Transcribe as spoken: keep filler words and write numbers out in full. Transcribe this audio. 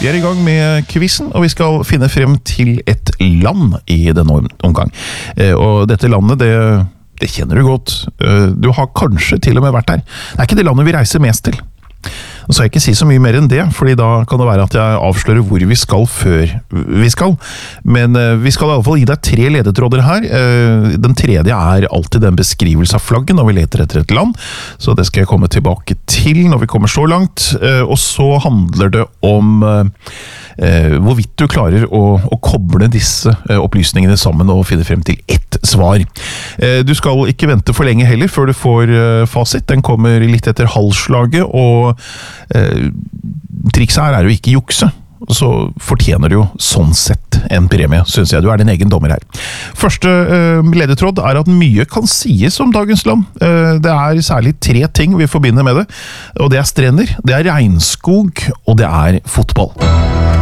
Vi er i gang med quizen, og vi skal finne frem til et land i denne omgang. Og dette landet, det, det kjenner du godt. Du har kanskje til og med vært der. Det er ikke det landet vi reiser mest til. Så skal jeg ikke si så mye mer enn det, fordi da kan det være at jeg avslører hvor vi skal før vi skal. Men vi skal i alle fall gi deg tre ledetråder her. Den tredje er alltid en beskrivelse av flagget når vi leter etter et land, så det skal jeg komme tilbake til når vi kommer så langt. Og så handler det om hvorvidt du klarer å, å koble disse opplysningene sammen og finne frem til ett svar. Du skal ikke vente for lenge heller før du får fasit. Den kommer litt etter halvslaget, og Eh, trikset her er jo ikke jukse, så fortjener du jo sånn sett en premie, synes jeg. Du er din egen dommer her. Første eh, ledetråd er at mye kan sies om dagens land. Eh, det er særlig tre ting vi forbinder med det, og det er strender, det er regnskog, og det er fotball.